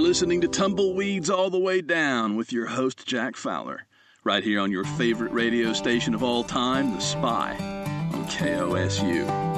listening to Tumbleweeds All the Way Down with your host, Jack Fowler, right here on your favorite radio station of all time, The Spy, on KOSU.